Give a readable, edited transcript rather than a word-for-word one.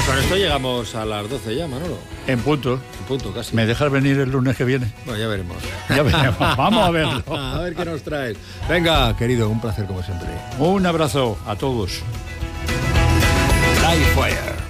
Pues con esto llegamos a las 12 ya, Manolo. En punto. En punto, casi. ¿Me dejas venir el lunes que viene? Bueno, ya veremos. Ya veremos. Vamos a verlo. A ver qué nos traes. Venga, querido, un placer como siempre. Un abrazo a todos. Livewire.